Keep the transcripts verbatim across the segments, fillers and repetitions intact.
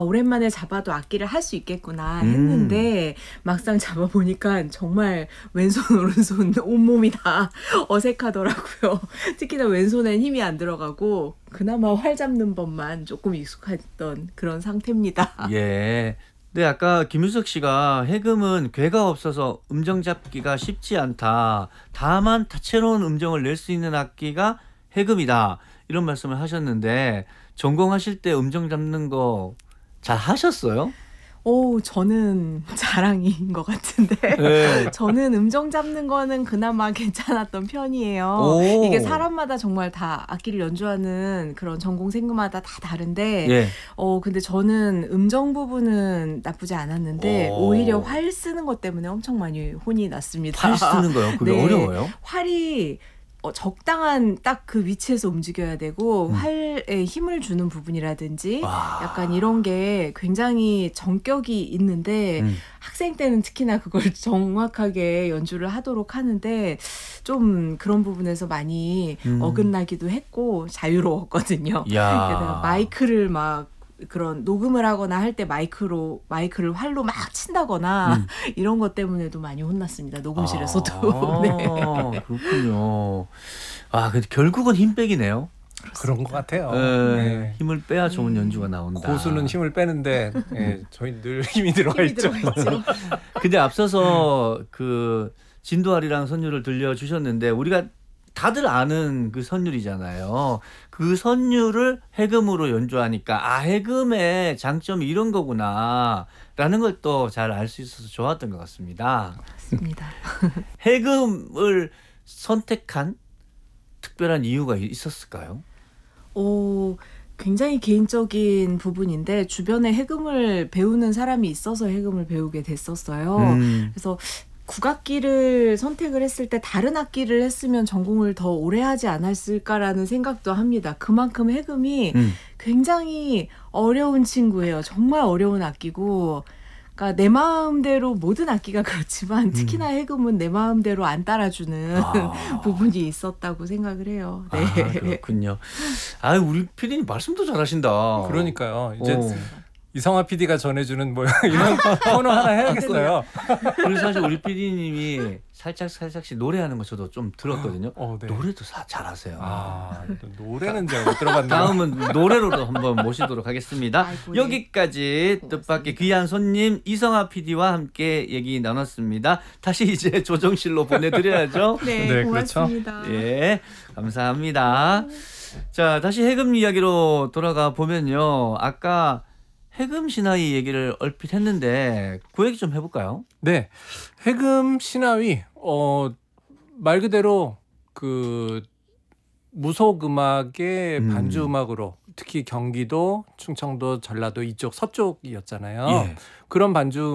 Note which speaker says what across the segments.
Speaker 1: 오랜만에 잡아도 악기를 할 수 있겠구나
Speaker 2: 음.
Speaker 1: 했는데 막상 잡아보니까 정말 왼손 오른손 온몸이 다 어색하더라고요. 특히나 왼손엔 힘이 안 들어가고 그나마 활 잡는 법만 조금 익숙했던 그런 상태입니다.
Speaker 2: 예. 근데 아까 김유석 씨가 해금은 괴가 없어서 음정 잡기가 쉽지 않다. 다만 다채로운 음정을 낼 수 있는 악기가 해금이다. 이런 말씀을 하셨는데 전공하실 때 음정 잡는 거 잘 하셨어요?
Speaker 1: 오, 저는 자랑인 것 같은데
Speaker 2: 네.
Speaker 1: 저는 음정 잡는 거는 그나마 괜찮았던 편이에요.
Speaker 2: 오.
Speaker 1: 이게 사람마다 정말 다 악기를 연주하는 그런 전공 생마다 다 다른데
Speaker 2: 예.
Speaker 1: 어 근데 저는 음정 부분은 나쁘지 않았는데
Speaker 2: 오.
Speaker 1: 오히려 활 쓰는 것 때문에 엄청 많이 혼이 났습니다.
Speaker 2: 활 쓰는 거요? 그게
Speaker 1: 네.
Speaker 2: 어려워요?
Speaker 1: 활이 어, 적당한 딱 그 위치에서 움직여야 되고
Speaker 2: 음.
Speaker 1: 활에 힘을 주는 부분이라든지
Speaker 2: 와.
Speaker 1: 약간 이런 게 굉장히 정격이 있는데
Speaker 2: 음.
Speaker 1: 학생 때는 특히나 그걸 정확하게 연주를 하도록 하는데 좀 그런 부분에서 많이
Speaker 2: 음.
Speaker 1: 어긋나기도 했고 자유로웠거든요.
Speaker 2: 야.
Speaker 1: 게다가 마이크를 막 그런 녹음을 하거나 할 때 마이크로 마이크를 활로 막 친다거나
Speaker 2: 음.
Speaker 1: 이런 것 때문에도 많이 혼났습니다. 녹음실에서도.
Speaker 2: 아,
Speaker 1: 네.
Speaker 2: 그렇군요. 아, 근데 결국은 힘 빼기네요.
Speaker 3: 그런 것 같아요.
Speaker 2: 에,
Speaker 3: 네.
Speaker 2: 힘을 빼야 좋은
Speaker 1: 음.
Speaker 2: 연주가 나온다.
Speaker 3: 고수는 힘을 빼는데 예, 저희 늘 힘이 들어가
Speaker 1: 힘이
Speaker 3: 있죠.
Speaker 1: 들어가 있죠.
Speaker 2: 근데 앞서서 그 진도아리랑 선율을 들려주셨는데 우리가 다들 아는 그 선율이잖아요. 그 선율을 해금으로 연주하니까 아, 해금의 장점이 이런 거구나 라는 걸 또 잘 알 수 있어서 좋았던 것 같습니다.
Speaker 1: 맞습니다.
Speaker 2: 해금을 선택한 특별한 이유가 있었을까요?
Speaker 1: 오, 굉장히 개인적인 부분인데 주변에 해금을 배우는 사람이 있어서 해금을 배우게 됐었어요.
Speaker 2: 음.
Speaker 1: 그래서 국악기를 선택을 했을 때 다른 악기를 했으면 전공을 더 오래 하지 않았을까라는 생각도 합니다. 그만큼 해금이
Speaker 2: 음.
Speaker 1: 굉장히 어려운 친구예요. 정말 어려운 악기고 그러니까 내 마음대로 모든 악기가 그렇지만 특히나 해금은 내 마음대로 안 따라주는
Speaker 2: 아.
Speaker 1: 부분이 있었다고 생각을 해요. 네.
Speaker 2: 아, 그렇군요. 아, 우리 피디님 말씀도 잘하신다.
Speaker 3: 그러니까요. 이제
Speaker 2: 어.
Speaker 3: 이성화 피디가 전해주는 뭐 이런 코너 하나 해야겠어요.
Speaker 2: 그리고 사실 우리 피디님이 살짝 살짝씩 노래하는 거 저도 좀 들었거든요.
Speaker 3: 어, 네.
Speaker 2: 노래도 사, 잘하세요.
Speaker 3: 아, 노래는 제가 못 들어봤네요.
Speaker 2: 다음은 노래로도 한번 모시도록 하겠습니다.
Speaker 1: 아이고, 네.
Speaker 2: 여기까지 뜻밖의 귀한 손님 이성아 피디와 함께 얘기 나눴습니다. 다시 이제 조정실로 보내드려야죠.
Speaker 1: 네,
Speaker 3: 네, 그렇죠.
Speaker 1: 고맙습니다.
Speaker 2: 예, 감사합니다. 자, 다시 해금 이야기로 돌아가 보면요. 아까 해금 신하위 얘기를 얼핏 했는데 그 얘기 좀 해볼까요?
Speaker 3: 네, 해금 신하위 어, 말 그대로 그 무속 음악의
Speaker 2: 음.
Speaker 3: 반주 음악으로 특히 경기도, 충청도, 전라도 이쪽 서쪽이었잖아요.
Speaker 2: 예.
Speaker 3: 그런 반주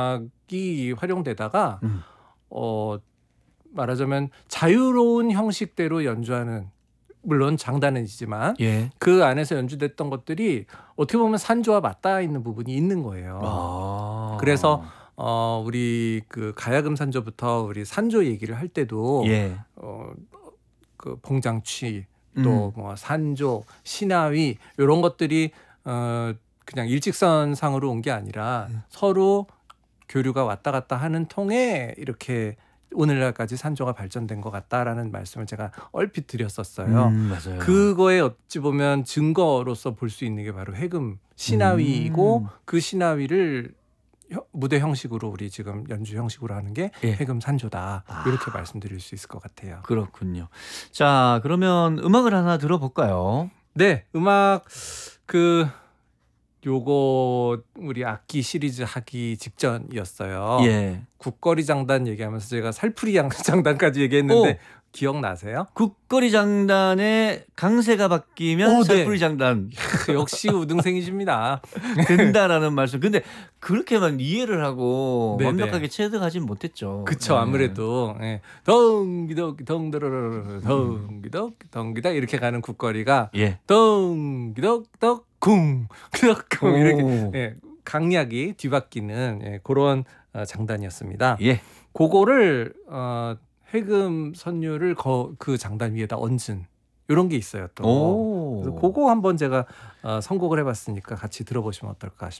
Speaker 3: 음악이 활용되다가
Speaker 2: 음.
Speaker 3: 어, 말하자면 자유로운 형식대로 연주하는 물론 장단이지만
Speaker 2: 예.
Speaker 3: 그 안에서 연주됐던 것들이 어떻게 보면 산조와 맞닿아 있는 부분이 있는 거예요.
Speaker 2: 아.
Speaker 3: 그래서 어, 우리 그 가야금 산조부터 우리 산조 얘기를 할 때도
Speaker 2: 예.
Speaker 3: 어, 그 봉장취
Speaker 2: 음.
Speaker 3: 또 뭐 산조, 신하위 이런 것들이 어, 그냥 일직선상으로 온 게 아니라
Speaker 2: 음.
Speaker 3: 서로 교류가 왔다 갔다 하는 통에 이렇게 오늘날까지 산조가 발전된 것 같다라는 말씀을 제가 얼핏 드렸었어요.
Speaker 2: 음, 맞아요.
Speaker 3: 그거에 어찌 보면 증거로서 볼 수 있는 게 바로 해금 신하위이고
Speaker 2: 음.
Speaker 3: 그 신하위를 혀- 무대 형식으로 우리 지금 연주 형식으로 하는 게
Speaker 2: 예.
Speaker 3: 해금 산조다.
Speaker 2: 아.
Speaker 3: 이렇게 말씀드릴 수 있을 것 같아요.
Speaker 2: 그렇군요. 자, 그러면 음악을 하나 들어볼까요?
Speaker 3: 네, 음악 그 요거 우리 악기 시리즈 하기 직전이었어요.
Speaker 2: 예.
Speaker 3: 국거리 장단 얘기하면서 제가 살풀이 양- 장단까지 얘기했는데
Speaker 2: 오.
Speaker 3: 기억나세요?
Speaker 2: 국거리 장단에 강세가 바뀌면
Speaker 3: 오, 네.
Speaker 2: 살풀이 장단
Speaker 3: 역시 우등생이십니다.
Speaker 2: 된다라는 말씀. 근데 그렇게만 이해를 하고
Speaker 3: 네네.
Speaker 2: 완벽하게 체득하진 못했죠.
Speaker 3: 그쵸.
Speaker 2: 네.
Speaker 3: 아무래도 예. 덩기덕 덩더러러 덩기덕 덩기다 이렇게 가는 국거리가
Speaker 2: 예.
Speaker 3: 덩기덕 덕쿵 덕쿵 이렇게
Speaker 2: 오.
Speaker 3: 예, 강약이 뒤바뀌는 예, 그런 어, 장단이었습니다.
Speaker 2: 예.
Speaker 3: 그거를 어, 해금 선율을 거, 그 장단 위에다 얹은 이런 게 있어요. 또
Speaker 2: 오.
Speaker 3: 그래서 그거 한번 제가 어, 선곡을 해봤으니까 같이 들어보시면 어떨까 싶습니다.